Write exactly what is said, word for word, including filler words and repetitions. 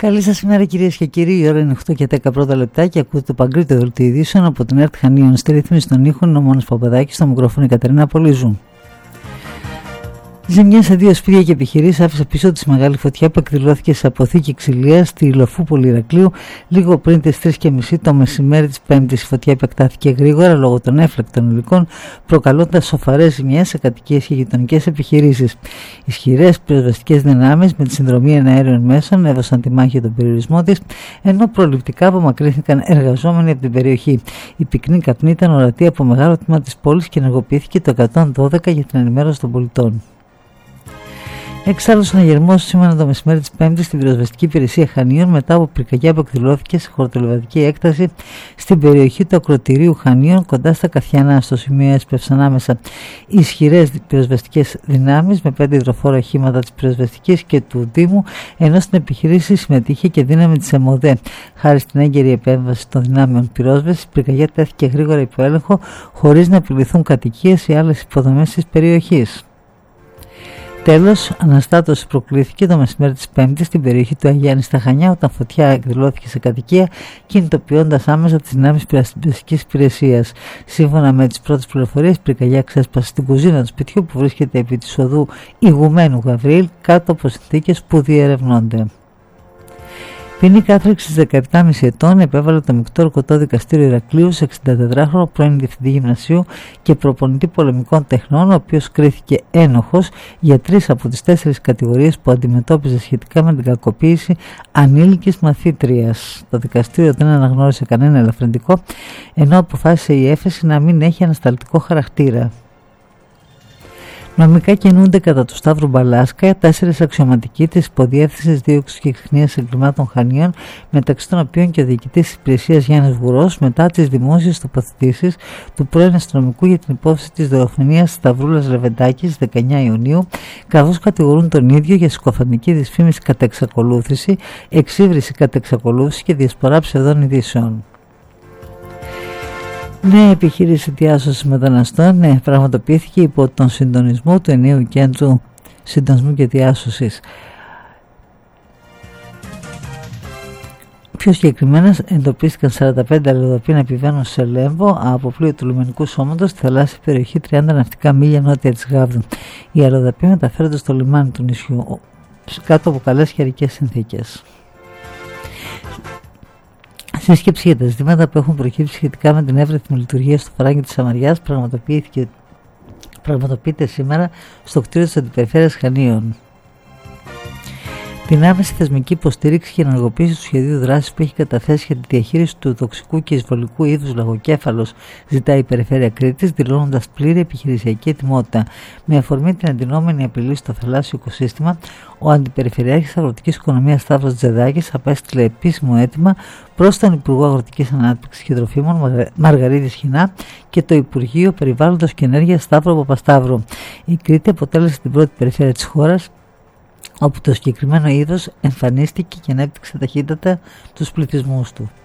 Καλή σας ημέρα κυρίες και κύριοι, η ώρα είναι οκτώ και δέκα πρώτα λεπτά και ακούτε το παγκρίτιο δελτίο ειδήσεων από την ΕΡΤ Χανίων. Στη ρύθμιση των ήχων είναι ο Μόνος Παπαδάκης, στο μικρόφωνο η Κατερίνα Πολύζου. Ζημιά σε δύο σπίτια και επιχειρήσεις άφησε πίσω τη μεγάλη φωτιά που εκδηλώθηκε σε αποθήκη ξυλίας στη Λοφούπολη Ηρακλείου λίγο πριν τις τρεις και μισή το μεσημέρι της Πέμπτης. Η φωτιά επεκτάθηκε γρήγορα λόγω των έφλεκτων υλικών, προκαλώντας σοφαρές ζημιές σε κατοικίες και γειτονικές επιχειρήσεις. Ισχυρές πυροσβεστικές δυνάμεις με τη συνδρομή εναέριων μέσων έδωσαν τη μάχη για τον περιορισμό της, ενώ προληπτικά απομακρύνθηκαν εργαζόμενοι από την περιοχή. Η πυκνή καπνή ήταν ορατή από μεγάλο τμήμα της πόλης και ενεργοποιήθηκε το εκατόν δώδεκα για την ενημέρωση των πολιτών. Εξάλλου, συναγερμό σήμερα το μεσημέρι της Πέμπτης στην πυροσβεστική υπηρεσία Χανίων μετά από πυρκαγιά που εκδηλώθηκε σε χορτολιβαδική έκταση στην περιοχή του ακροτηρίου Χανίων κοντά στα Καθιανά. Στο σημείο έσπευσαν άμεσα ισχυρές πυροσβεστικές δυνάμεις με πέντε υδροφόρα οχήματα της πυροσβεστικής και του Δήμου, ενώ στην επιχειρήση συμμετείχε και δύναμη της ΕΜΟΔΕ. Χάρη στην έγκαιρη επέμβαση των δυνάμεων πυρόσβεσης, η πυρκαγιά τέθηκε γρήγορα υπό έλεγχο χωρίς να απειληθούν κατοικίες ή άλλες υποδομές της περιοχής. Τέλος, αναστάτωση προκλήθηκε το μεσημέρι της Πέμπτης στην περιοχή του Αγιάννη στα Χανιά, όταν φωτιά εκδηλώθηκε σε κατοικία, κινητοποιώντας άμεσα τις δυνάμεις πυροσβεστικής υπηρεσίας. Σύμφωνα με τις πρώτες πληροφορίες, η πυρκαγιά ξέσπασε στην κουζίνα του σπιτιού που βρίσκεται επί της οδού Ηγουμένου Γαβρίλ, κάτω από συνθήκες που διερευνώνται. Ποινή κάθριξης δεκαεπτά κόμμα πέντε ετών επέβαλε το Μεικτό Ορκωτό Δικαστήριο Ηρακλείου σε εξηντατετράχρονο πρώην διευθυντή γυμνασίου και προπονητή πολεμικών τεχνών, ο οποίος κρίθηκε ένοχος για τρεις από τις τέσσερις κατηγορίες που αντιμετώπιζε σχετικά με την κακοποίηση ανήλικης μαθήτριας. Το δικαστήριο δεν αναγνώρισε κανένα ελαφρυντικό, ενώ αποφάσισε η έφεση να μην έχει ανασταλτικό χαρακτήρα. Νομικά κινούνται κατά του Σταύρου Μπαλάσκα τέσσερις αξιωματικοί της Υποδιεύθυνσης Δίωξης και Ξεχνίας Εγκλημάτων Χανίων, μεταξύ των οποίων και ο διοικητής της υπηρεσίας Γιάννης Βουρός, μετά τις δημόσιες τοποθετήσεις του πρώην αστυνομικού για την υπόθεση της δολοφονίας Σταυρούλας Λεβεντάκης δεκαεννέα Ιουνίου, καθώς κατηγορούν τον ίδιο για συκοφαντική δυσφήμιση κατά εξακολούθηση, εξύβριση κατά εξακολούθηση και διασπορά ψευδών ειδήσεων. Νέα επιχείρηση διάσωσης μεταναστών ναι, πραγματοποιήθηκε υπό τον συντονισμό του ενιαίου κέντρου συντονισμού και διάσωσης. Πιο συγκεκριμένα, εντοπίστηκαν σαράντα πέντε αλλοδαποί να επιβαίνουν σε Λέμβο από πλοίο του λιμενικού σώματος στη θαλάσσια περιοχή τριάντα ναυτικά μίλια νότια της Γάβδου. Οι αλλοδαποί μεταφέρονται στο λιμάνι του νησιού κάτω από καλές καιρικές συνθήκες. Σύσκεψη για τα ζητήματα που έχουν προκύψει σχετικά με την εύρυθμη λειτουργία στο Φαράγγι της Σαμαριάς πραγματοποιείται σήμερα στο κτίριο της Αντιπεριφέρειας Χανίων. Την άμεση θεσμική υποστήριξη και ενεργοποίηση του σχεδίου δράσης που έχει καταθέσει για τη διαχείριση του τοξικού και εισβολικού είδους λαγοκέφαλος ζητάει η Περιφέρεια Κρήτης, δηλώνοντας πλήρη επιχειρησιακή ετοιμότητα. Με αφορμή την αντινόμενη απειλή στο θαλάσσιο οικοσύστημα, ο Αντιπεριφερειάρχης Αγροτικής Οικονομίας Σταύρος Τζεδάκης απέστειλε επίσημο αίτημα προς τον Υπουργό Αγροτικής Ανάπτυξης και Τροφίμων Μαργαρίτη Σχοινά και το Υπουργείο Περιβάλλοντος και Ενέργειας Σταύρο Παπασταύρου. Η Κρήτη αποτέλεσε την πρώτη περιφέρεια της χώρας όπου το συγκεκριμένο είδος εμφανίστηκε και ανέπτυξε ταχύτατα τους πληθυσμούς του.